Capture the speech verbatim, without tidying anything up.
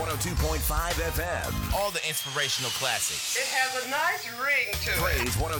one oh two point five F M. All the inspirational classics. It has a nice ring to it. Praise one oh